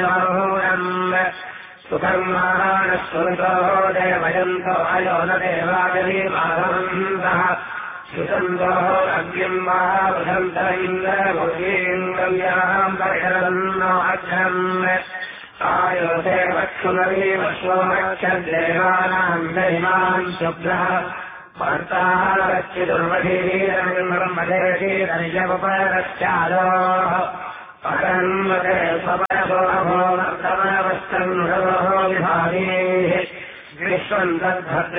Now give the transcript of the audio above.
सुकर्माणस्वरुतो देवयन्तो अयो न देवागरीमाधवन्तः सुसन्तोः अग्निम् महाबुधन्त इन्द्रभुजीन्द्रव्याम् परिहरन्नो अघ्नम् आयोते वक्षुनरीवश्वमक्षद्देवानाम् दहिमान् शुभ्रः वार्तारक्षिदुर्मधीरनिर्मधेशीरनिजमुपरश्चादोः परन्मते स्वपरभोः वर्तमानवस्तन्नुषभो विभागीः विश्वम् तद्भद्र